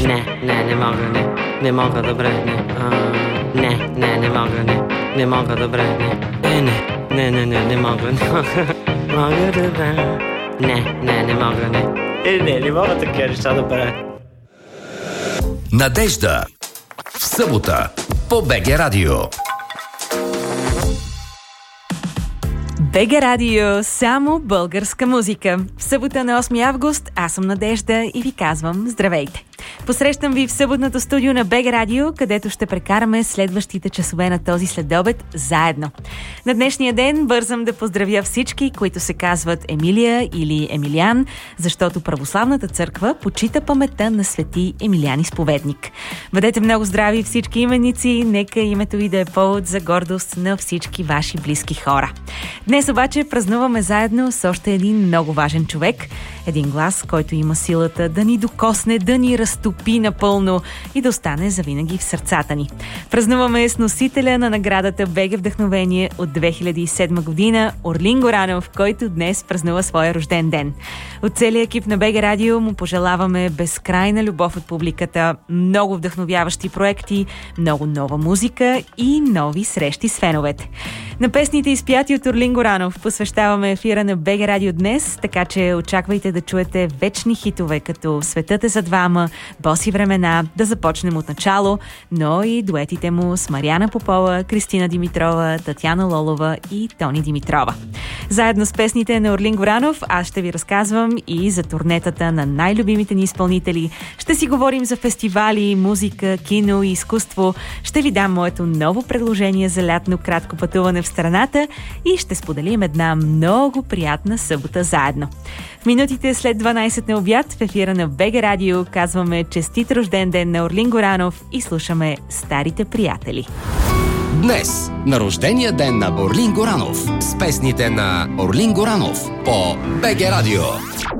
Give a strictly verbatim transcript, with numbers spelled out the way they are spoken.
Не, не, не мога, не. Не мога, добре, не. А, не, не, не мога, не. Не мога, добре, не. Е, не. Не, не, не, не мога, не мога. Мога, добре. Не, не, не мога, не. Е, не, не мога такива неща, добре. Надежда. В събота. По БГ Радио. БГ Радио, само българска музика. В събота на осми август аз съм Надежда и ви казвам здравейте. Посрещам ви в съботното студио на БГ Радио, където ще прекараме следващите часове на този следобед заедно. На днешния ден бързам да поздравя всички, които се казват Емилия или Емилиан, защото Православната църква почита паметта на свети Емилиан Изповедник. Бъдете много здрави всички именици, нека името ви да е повод за гордост на всички ваши близки хора. Днес обаче празнуваме заедно с още един много важен човек, един глас, който има силата да ни докосне, да ни разтопи напълно и да остане завинаги в сърцата ни. Празнуваме с носителя на наградата БГ Вдъхновение от две хиляди и седма година, Орлин Горанов, който днес празнува своя рожден ден. От целия екип на БГ Радио му пожелаваме безкрайна любов от публиката, много вдъхновяващи проекти, много нова музика и нови срещи с феновете. На песните, изпяти от Орлин Горанов, посвещаваме ефира на БГ Радио днес, така че очаквайте да чуете вечни хитове, като Светът е за двама, Боси времена, да започнем от начало, но и дуетите му с Мариана Попова, Кристина Димитрова, Татяна Лолова и Тони Димитрова. Заедно с песните на Орлин Горанов аз ще ви разказвам и за турнетата на най-любимите ни изпълнители. Ще си говорим за фестивали, музика, кино и изкуство. Ще ви дам моето ново предложение за лятно кратко пътуване в страната и ще споделим една много приятна събота заедно. В минутите след дванайсет на обяд в ефира на БГ Радио казваме честит рожден ден на Орлин Горанов и слушаме Старите приятели. Днес на рождения ден на Орлин Горанов с песните на Орлин Горанов по БГ Радио.